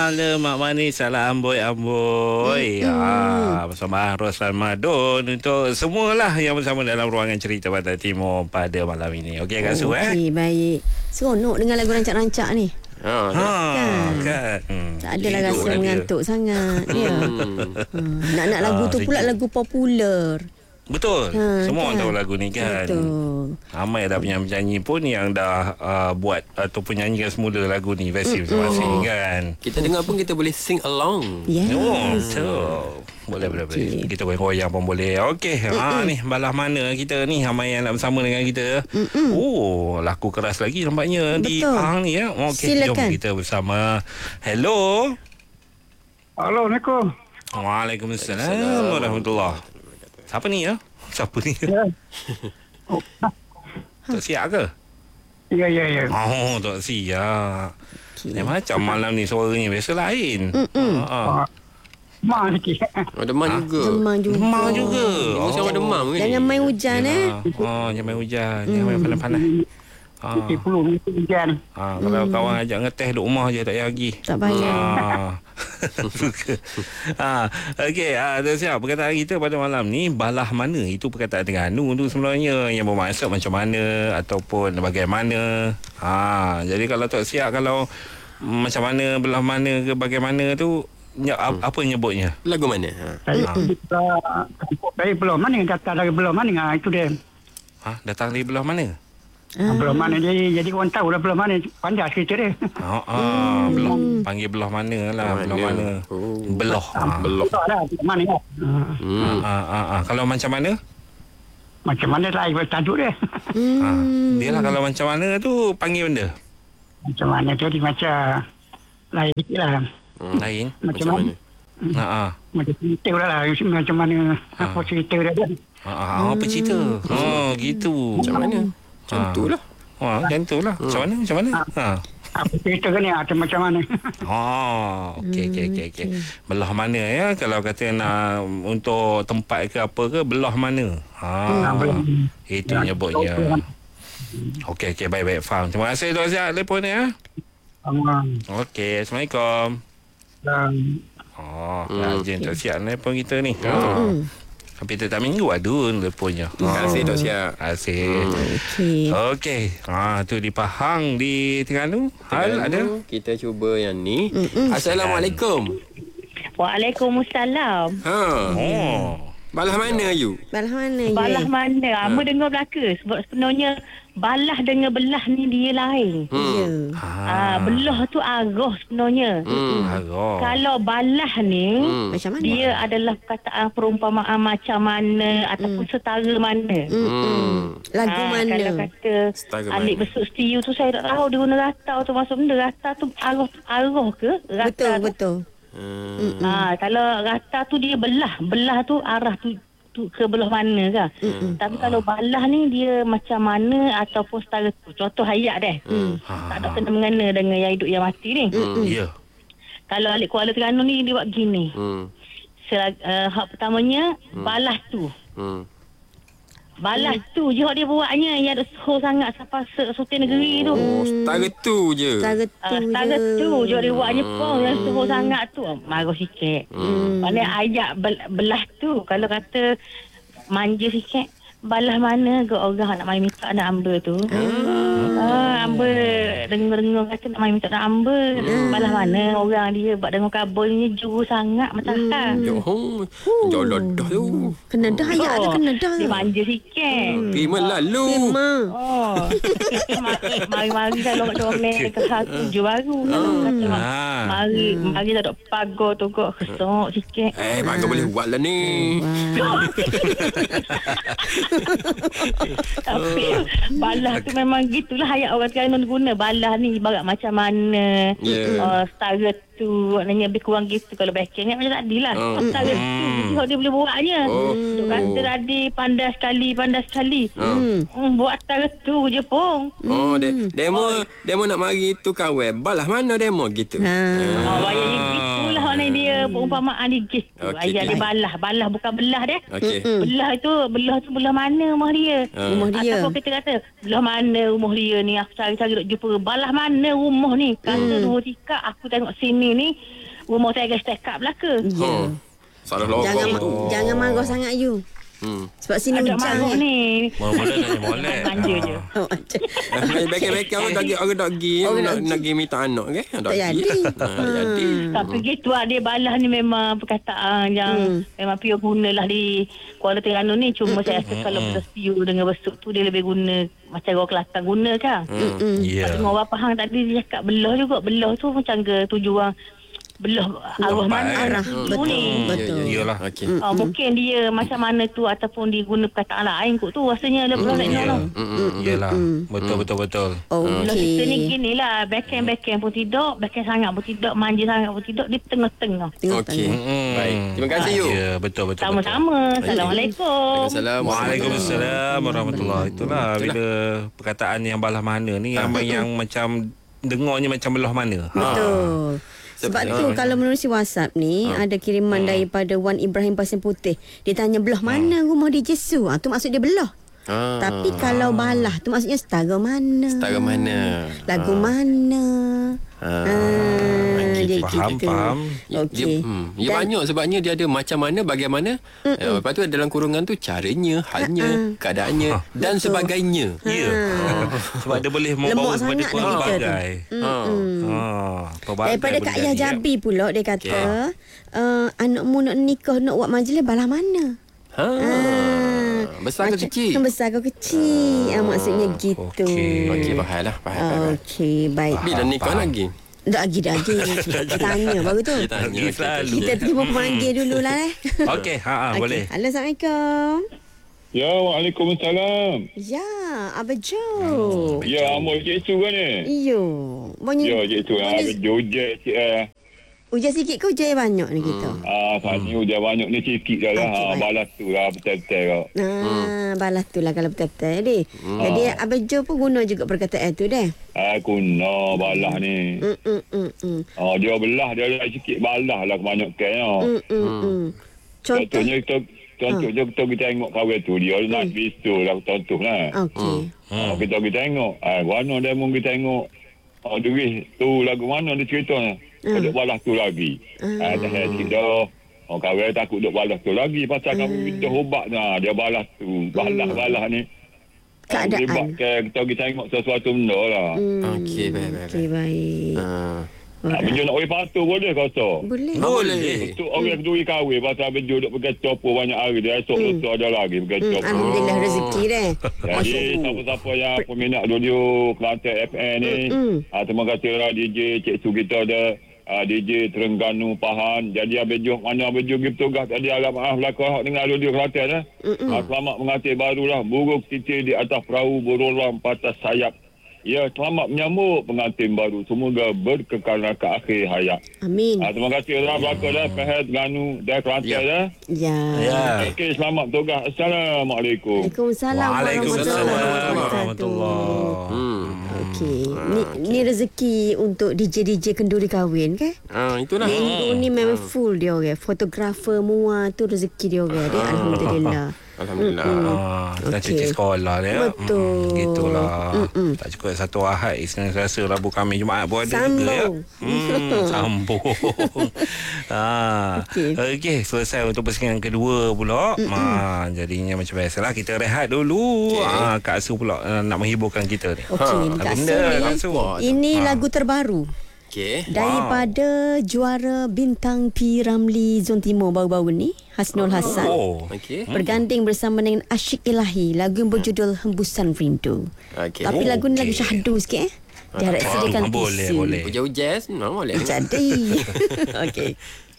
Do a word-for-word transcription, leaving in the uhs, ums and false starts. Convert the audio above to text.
Malam Mak Manis, salam amboi-amboi. Mm-hmm. Ha, bersama Roslan Madun untuk semualah yang bersama dalam ruangan cerita Pantai Timur pada malam ini. Okey Kak Su eh? Okey, baik. Seronok dengar lagu rancak-rancak ni. Ha, ha kan. kan. Hmm. Tak adalah rasa mengantuk dia. sangat. Ya. Hmm. Nak-nak lagu ha, tu pula lagu popular. Betul. Ha, Semua kan? Tahu lagu ni kan. Betul. Ramai dah penyanyi-penyanyi pun yang dah uh, buat ataupun nyanyikan semula lagu ni versi masing-masing kan. Kita dengar pun kita boleh sing along. Yes. Oh, betul. Boleh, boleh, boleh. Okay. Kita goyang-goyang pun boleh. Okey. Ha ni balah mana kita ni ramai yang nak bersama dengan kita. Mm-mm. Oh, laku keras lagi nampaknya betul. Di Pahang ni ya. Okey, jom kita bersama. Hello. Assalamualaikum. Waalaikumsalam warahmatullahi. Siapa ni ya? Siapa ni? Ya. Oh. Tak siap ke? Ya, ya, ya. Oh, tak siap. Okay. Macam malam ni suaranya biasa lain. Hmm. Ha. Demam sikit. Oh, demam ha? juga. Demam juga. Demam juga. Oh. Macam demam ke? Jangan main hujan eh. Oh, jangan main hujan. Jangan main panas-panas. Ha. Perlu hujan. Ha, kalau hmm. kawan ajak ngeteh duduk rumah je tak payah pergi. Tak payah. Ha. ha. Okey, ha, dah siap. Perkataan kita pada malam ni, balah mana? Itu perkataan Terengganu tu sebenarnya yang bermaksud macam mana ataupun bagaimana. Ha, jadi kalau tak siap kalau macam mana, belah mana ke bagaimana tu ny- hmm. apa nyebutnya? Lagu mana? Ha. Saya ha. dari belah mana? Kata dari belah mana? Ha, itu dia. Ha, datang dari belah mana? Ah. Belah mana jadi jadi orang tahu dah belah mana pandai cerita dia. Ha ah, hmm. belah panggil belah mana lah, belah mana. Oh. Belah. Ha. Belah dah mana ya. Hmm. Ha ah, ah. Kalau macam mana? Macam mana lain tajuk dia. Hmm. Ha. Dia lah kalau macam mana tu panggil benda. Macam mana jadi macam lain sikitlah. Hmm. Lain. Macam, macam mana? Ha ah. Macam cerita lah macam mana ha. apa cerita dia. Ha ah, apa cerita? Oh, gitu. Macam mana? Macam tu lah. Ha, macam tu lah. Macam mana? Macam mana? Ha. Apa cerita kan ni? Atau macam mana? Oh, okey, okey, okey. Okay. Belah mana ya? Kalau kata nak untuk tempat ke apa ke, belah mana? Ha. Hmm. Itu ya, nyebutnya. Okey, okey. Baik-baik. Faham. Terima kasih Tuan Siap telefon ni ya. Okey. Assalamualaikum. Um. Oh, rajin Tuan Siap telefon kita ni. Hmm. Tapi tetap minggu ada telefonnya. Terima kasih Tok Siap. Terima kasih. Okey. Okey. Ha, tu di Pahang, di Terengganu. Hal ada? Kita cuba yang ni. Mm-mm. Assalamualaikum. Waalaikumsalam. Ha. Oh. Balah mana you? Balah mana? Balah mana? Ha. Amba dengar belaka. Sebab sebenarnya balah dengan belah ni dia lain. Hmm. Ya. Ha. Belah tu arah sebenarnya. Hmm. Arah. Kalau balah ni hmm. macam mana? Dia adalah perkataan perumpamaan macam mana ataupun hmm. setara mana. Hmm. Hmm. Lagu ha, mana? Kalau kata alik besuk setiu tu saya tak tahu dia guna ratau tu masuk benda ratau tu arah arah ke? Betul, tu? betul. Hmm. Ha, kalau rata tu dia belah, belah tu arah tu, tu ke belah mana kan. Hmm. Tapi kalau balah ni dia macam mana ataupun setara tu. Contoh hayat deh. Hmm. Tak ada kena mengena dengan yang hidup yang mati ni. Hmm. Ya. Kalau alik Kuala Terengganu ni dia buat gini. Hmm. Sel- uh, hak pertamanya hmm. balah tu. Hmm. Balas hmm. tu je dia buatnya yang ada soh sangat sampai Sultan Negeri tu. Oh, setara tu je. Setara tu, uh, setara tu je dia buatnya hmm. pun yang soh sangat tu. Marah sikit. Hmm. Pandai ayat belah tu kalau kata manja sikit. Balah mana ke orang nak main minta nak amba tu. Hmm. Ah, amba dengar-dengar kata nak main minta nak amba. Hmm. Balah mana orang dia buat dengar kabelnya juru sangat matahari. Hmm. Oh, jauh dah tu. Kena dah ayat tu, kena dah. Dia manja sikit. Hmm. Terima lalu. Terima. Oh. Mari-mari kalau kat comel ke satu je baru. Kata Ah. mari, mari tak ada pagar tu kok kesok sikit. Eh, pagar boleh buat lah ni. Tapi balah tu memang gitulah hayat orang Terengganu guna. Balah ni ibarat macam mana. Yeah. Uh, setara tu maknanya lebih kurang gitu. Kalau backing macam tadi lah. Oh. Setara tu dia, dia boleh buatnya. Oh. Dia kata tadi pandai sekali, pandai sekali. Oh. Hmm, buat setara tu je pun. Oh, de- demo demo nak mari tu kawan. Balah mana demo gitu. Ha. Oh, bayar gitulah maknanya dia. perumpamaan dia gitu. Okey, Ayat dia baik. balah. Balah bukan belah dia. Okey. Belah itu, belah tu belah mana rumah dia. Ah. Rumah dia. Ataupun kita kata, belah mana rumah dia ni. Aku cari-cari nak jumpa. Balah mana rumah ni. Kata dua tiga, aku tengok sini ni. Rumah saya stack up belaka. Ya. Oh. Salah Jangan lorong ma- tu. jangan marah sangat you. Hmm. Sebab sini Ada hujan marah eh. ni. Mula-mula nak molek. Manja je. Oh, macam. Baik-baik orang tak orang tak pergi Orang nak nak pergi. nak pergi minta anak ke? Tak jadi. Tak jadi. Tapi gitu lah dia balah ni memang perkataan yang Hmm. memang pure guna lah di Kuala Terengganu ni. Cuma saya rasa kalau berstiu dengan besuk tu dia lebih guna macam orang Kelantan guna kan. Hmm. Ya. Dengan orang Pahang tadi dia cakap belah juga. Belah tu macam ke tuju orang belah arwah Tempat, mana eh. arah Hmm. tu ni. Betul. Ya, ya, ya. Yalah. Okey. Oh, mungkin dia macam mana tu ataupun dia guna perkataan lain kot tu rasanya dia belah lain Ya. orang. Yalah. Betul betul betul. Belah kita ni Okey. gini lah. Backhand backhand pun tidak. Backhand sangat pun tidak. Manja sangat pun tidak. Dia tengah-tengah. Okey. Mm-mm. Baik. Terima kasih you. Ya, betul betul. Sama-sama. Assalamualaikum. Waalaikumsalam. Waalaikumsalam warahmatullahi. Itulah bila perkataan yang balah mana ni yang yang macam dengarnya macam belah mana. Betul. Sebab tu kalau menerusi WhatsApp ni ada kiriman daripada Wan Ibrahim Pasir Putih. Dia tanya belah mana rumah D J Su. Ah tu maksud dia belah. Ah. Tapi kalau balah tu maksudnya setara mana. Setara mana? Lagu mana. Ah. Ah, Okey, dia faham, gitu. faham. Dia, Okey. hmm, dia Dan- banyak sebabnya dia ada macam mana, bagaimana. Eh, lepas tu dalam kurungan tu caranya, halnya, keadaannya dan Betul. sebagainya. Ya. Sebab dia boleh Lemah membawa kepada sangat dah kita tu. pelbagai. Ha. Ha, pelbagai Daripada Kak benda Yah ni, ya. Jabi pula dia kata, uh, anakmu nak nikah nak buat majlis balah mana? Ha. Ah. Besar ke Macam- kecil? Besar ke kecil. Ah, maksudnya gitu. okey. Okey, faham lah. Faham, faham. Okey, baik. Bila dah nikah Faham. lagi? Dah lagi, dah lagi. Kita tanya baru tu. Kita tanya. Lagi selalu. Kita terima pemanggil dulu lah eh. Okey, ha, ha Okey. boleh. Halo, Assalamualaikum. Ya, Waalaikumsalam. Ya, Abang Jo. Ya, Amor Cik Su kan ni? Iyo. Banyak. Ya, Cik Su. Ah, Jojek Cik eh. Hujan sikit ke hujan banyak ni kita? Ah, saat ni hujan banyak ni sikit dah lah. Okey, Ah, baik. balas tu lah betul-betul kau. Ah, balas tu lah kalau betul-betul jadi. Jadi Abang Jo pun guna juga perkataan tu deh. Ah, kuna balas ni. Hmm hmm hmm hmm. Ah, dia belah, dia ada sikit balas lah kebanyakan. Ya. Hmm hmm hmm. Contoh. Contohnya kita Contohnya kita kita tengok kawan tu dia nak bisu lah contoh lah. Okey. Ah, kita kita tengok. Ah, mana dia mungkin tengok. Oh, duit tu lagu mana dia ceritanya. Hmm. Duk balas tu lagi. Ah, dah hati dah. Oh, kawan takut duk balas tu lagi pasal kami minta ubat nah, dia balas tu. Balas-balas ni. Keadaan. Menyebabkan kita kita tengok sesuatu benda lah. Hmm. Okey, baik, baik, Okey, baik. Ah. Ah, Bejo nak oi patuh boleh kau so. Boleh. Boleh. Tu orang kedua kahwin pasal Bejo duk pakai copo banyak hari dia esok lusa ada lagi pakai Hmm, copo. Alhamdulillah rezeki deh. Jadi siapa-siapa yang peminat radio Kelantan F M ni, Mm-mm. ah, terima kasih lah D J Cik Su kita ada ah, D J Terengganu Pahan. Jadi Abang Jo mana Abang Jo pergi tugas tadi agak maaf lah kau dengan radio Kelantan eh. Ah, selamat mengatir barulah burung titir di atas perahu berulang patah sayap. Ya, selamat menyambut pengantin baru. Semoga berkekalan ke akhir hayat. Amin. Ah, terima kasih lah belakang dah Fahad Ganu dah Kelantan Ya. dah. Ya. Ya. Okey, selamat tugas. Assalamualaikum. Waalaikumsalam Waalaikumsalam warahmatullahi warahmatullahi. wabarakatuh. Hmm. Okey. Ni ni rezeki untuk D J D J kenduri kahwin ke? Ah, itulah. Minggu ni memang full dia orang. Fotografer mua tu rezeki dia orang. Dia alhamdulillah. Alhamdulillah. Ah, dah Okey. cuti sekolah dia. Betul. Mm, gitulah. Mm-mm. Tak cukup satu Ahad, Isnin, Selasa, Rabu, Khamis, Jumaat pun ada juga ya. Sambung. Hmm, sambung. ah. Okey. Okey, selesai untuk pusingan kedua pula. Ah, jadinya macam biasalah kita rehat dulu. Okey. Ah, Kak Su pula uh, nak menghiburkan kita ni. Okey, Kak Lagu Su benda, ni. Kak Su. Ini lagu terbaru Okey. daripada juara bintang P Ramli Zon Timur baru-baru ni, Hasnul Hassan. Oh. Okey. Berganding bersama dengan Asyik Ilahi. Lagu yang berjudul Hembusan Rindu. Okey. Tapi lagu ni Okey. lagu syahdu sikit eh. Dia harap Ah, sediakan boleh, tisu. boleh. Jauh jazz, no boleh. Jadi. Okey.